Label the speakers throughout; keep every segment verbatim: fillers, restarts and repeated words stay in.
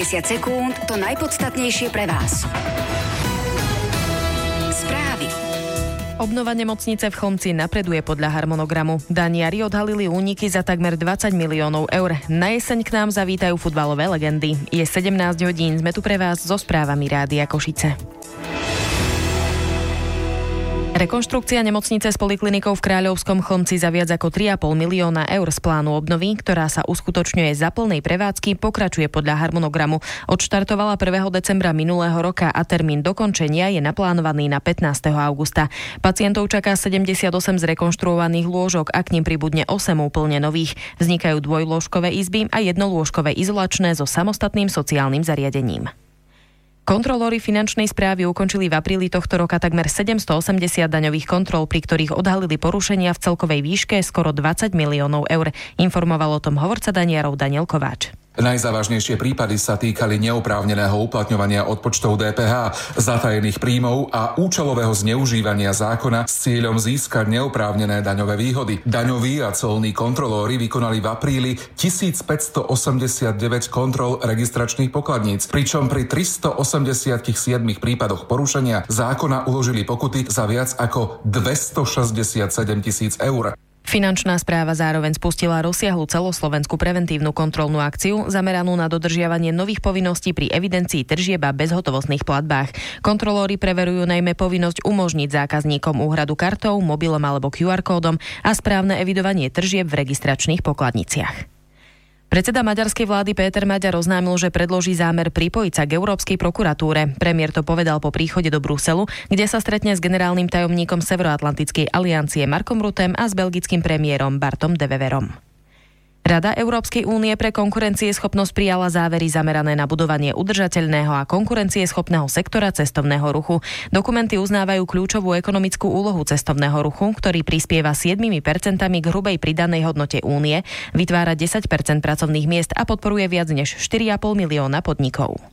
Speaker 1: päťdesiat sekúnd, to najpodstatnejšie pre vás. Správy.
Speaker 2: Obnova nemocnice v Chlumci napreduje podľa harmonogramu. Daniari odhalili úniky za takmer dvadsať miliónov eur. Na jeseň k nám zavítajú futbalové legendy. Je sedemnásť hodín, sme tu pre vás so správami Rádia Košice. Rekonštrukcia nemocnice s poliklinikou v Kráľovskom Chlumci za viac ako tri a pol milióna eur z plánu obnovy, ktorá sa uskutočňuje za plnej prevádzky, pokračuje podľa harmonogramu. Odštartovala prvého decembra minulého roka a termín dokončenia je naplánovaný na pätnásteho augusta. Pacientov čaká sedemdesiatosem zrekonštruovaných lôžok a k nim pribudne osem úplne nových. Vznikajú dvojlôžkové izby a jednolôžkové izolačné so samostatným sociálnym zariadením. Kontrolóri finančnej správy ukončili v apríli tohto roka takmer sedemstoosemdesiat daňových kontrol, pri ktorých odhalili porušenia v celkovej výške skoro dvadsať miliónov eur. Informoval o tom hovorca daniarov Daniel Kováč.
Speaker 3: Najzávažnejšie prípady sa týkali neoprávneného uplatňovania odpočtov dé pé há, zatajených príjmov a účelového zneužívania zákona s cieľom získať neoprávnené daňové výhody. Daňoví a colní kontrolóri vykonali v apríli tisícpäťstoosemdesiatdeväť kontrol registračných pokladníc, pričom pri tristoosemdesiatsedem prípadoch porušenia zákona uložili pokuty za viac ako dvestošesťdesiatsedem tisíc eur.
Speaker 2: Finančná správa zároveň spustila rozsiahlu celoslovenskú preventívnu kontrolnú akciu zameranú na dodržiavanie nových povinností pri evidencii tržieb a bezhotovostných platbách. Kontrolóri preverujú najmä povinnosť umožniť zákazníkom úhradu kartou, mobilom alebo kjú ár kódom a správne evidovanie tržieb v registračných pokladniciach. Predseda maďarskej vlády Péter Maďar oznámil, že predloží zámer pripojiť sa k Európskej prokuratúre. Premiér to povedal po príchode do Bruselu, kde sa stretne s generálnym tajomníkom Severoatlantickej aliancie Markom Ruttem a s belgickým premiérom Bartom de Weverom. Rada Európskej únie pre konkurencieschopnosť prijala závery zamerané na budovanie udržateľného a konkurencieschopného sektora cestovného ruchu. Dokumenty uznávajú kľúčovú ekonomickú úlohu cestovného ruchu, ktorý prispieva siedmimi percentami k hrubej pridanej hodnote únie, vytvára desať percent pracovných miest a podporuje viac než štyri a pol milióna podnikov.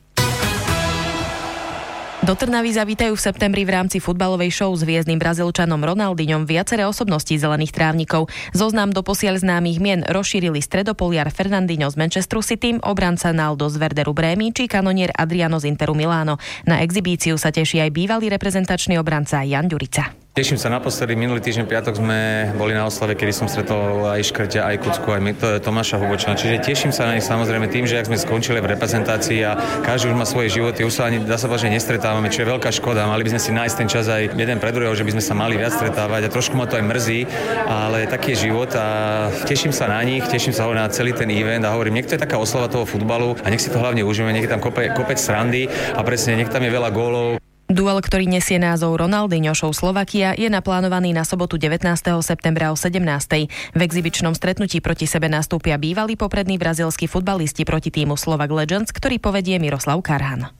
Speaker 2: Do Trnavy zavítajú v septembri v rámci futbalovej show s hviezdnym Brazílčanom Ronaldinhom viaceré osobnosti zelených trávnikov. Zoznam doposiaľ známych mien rozšírili stredopoliar Fernandinho z Manchesteru City, obranca Naldo z Werderu Brémy či kanonier Adriano z Interu Miláno. Na exhibíciu sa teší aj bývalý reprezentačný obranca Jan Ďurica.
Speaker 4: Teším sa naposledy, minulý týždeň piatok sme boli na oslave, kedy som stretol aj Škrťa, aj Kucku, aj Tomáša Hubočana. Čiže teším sa na nich samozrejme tým, že ak sme skončili v reprezentácii a každý už má svoje životy, už sa ani dá sa povedať, že nestretávame, čo je veľká škoda. Mali by sme si nájsť ten čas aj jeden pre druhého, že by sme sa mali viac stretávať a trošku ma to aj mrzí, ale taký je život a teším sa na nich, teším sa na celý ten event a hovorím, nech to je taká oslava toho futbalu a nech si to hlavne užijeme, nech je tam kope, kopec srandy a presne nech tam je veľa gólov.
Speaker 2: Duel, ktorý nesie názov Ronaldinho Show Slovakia, je naplánovaný na sobotu devätnásteho septembra o sedemnástej. V exibičnom stretnutí proti sebe nastúpia bývalí poprední brazílski futbalisti proti týmu Slovak Legends, ktorý povedie Miroslav Karhan.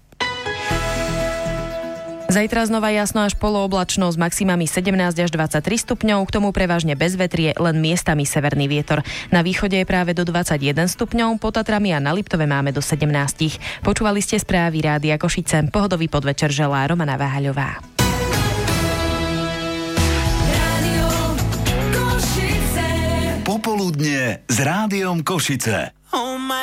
Speaker 2: Zajtra znova jasno až polooblačno s maximami sedemnásť až dvadsaťtri stupňov, k tomu prevažne bez vetrie, len miestami severný vietor. Na východe je práve do dvadsaťjeden stupňov, pod Tatrami a na Liptove máme do sedemnásť. Počúvali ste správy Rádia Košice. Pohodový podvečer želá Romana Váhaľová.
Speaker 5: Popoludnie s Rádiom Košice.